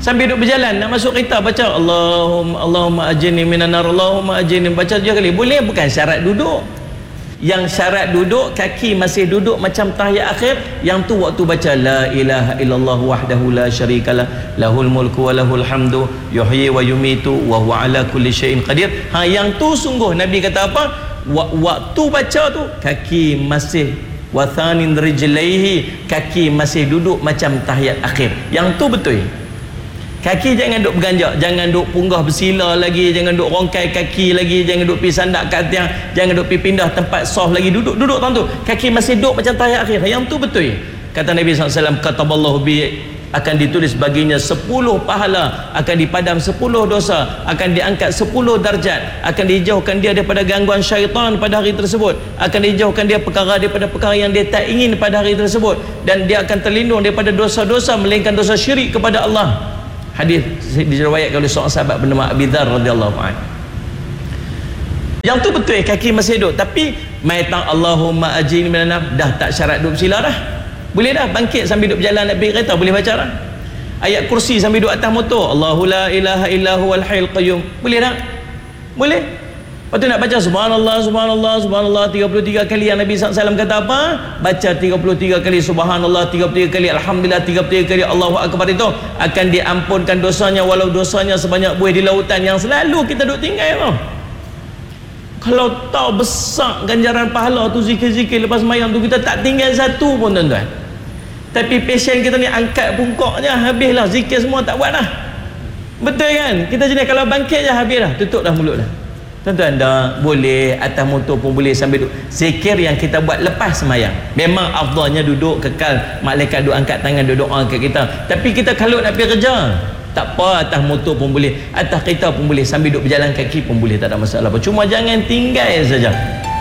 Sambil duduk berjalan nak masuk kereta baca Allahumma ajirni minan nar, Allahumma ajirni, baca 3 kali. Boleh, bukan syarat duduk. Yang syarat duduk, kaki masih duduk macam tahiyat akhir, yang tu waktu baca la ilaha illallah wahdahu la syarikalah lahul mulku wa lahul hamdu yuhyi wa yumitu wa huwa ala kulli syai'in qadir. Yang tu sungguh Nabi kata apa? Waktu baca tu kaki masih wathanin rijlaihi, kaki masih duduk macam tahiyat akhir. Yang tu betul. Kaki jangan duk berganjak, jangan duk punggah bersila lagi, jangan duk rongkai kaki lagi, jangan duk pergi sandak kat tiang, jangan duk pergi pindah tempat soft lagi, duduk tuan tu. Kaki masih duduk macam tahiyat akhir. Yang tu betul. Kata Nabi SAW, kataballahu bi, akan ditulis baginya 10 pahala, akan dipadam 10 dosa, akan diangkat 10 darjat, akan dijauhkan dia daripada gangguan syaitan pada hari tersebut, akan dijauhkan dia daripada perkara yang dia tak ingin pada hari tersebut, dan dia akan terlindung daripada dosa-dosa melainkan dosa syirik kepada Allah. Hadis diriwayatkan oleh seorang sahabat bernama Abi Dzar radhiyallahu anhu. Yang tu betul, kaki masih duduk, tapi maitang Allahumma ajirni minan nar dah tak syarat duduk bersila dah. Boleh dah bangkit sambil duduk berjalan nak pergi kereta, boleh baca dah. Ayat kursi sambil duduk atas motor, Allahu la ilaha illa huwal hayyul qayyum, boleh tak? Boleh. Lepas tu nak baca subhanallah subhanallah subhanallah 33 kali, yang Nabi SAW kata apa? Baca 33 kali subhanallah, 33 kali alhamdulillah, 33 kali Allahu akbar, itu akan diampunkan dosanya walau dosanya sebanyak buih di lautan, yang selalu kita duk tinggal tau. Kalau tahu besar ganjaran pahala tu zikir-zikir lepas mayang tu, kita tak tinggal satu pun tuan-tuan. Tapi pasien kita ni angkat pungkaknya, habislah zikir semua tak buat dah. Betul kan? Kita jenis kalau bangkit je habis dah, tutup dah mulut dah. Tuan-tuan, dah boleh atas motor pun boleh sambil duduk. Zikir yang kita buat lepas semayang, memang afdalnya duduk kekal, malaikat duduk angkat tangan duduk doa kat kita. Tapi kita kalau nak pergi kerja, tak apa, atas motor pun boleh, atas kereta pun boleh, sambil duduk berjalan kaki pun boleh, tak ada masalah apa. Cuma jangan tinggal saja.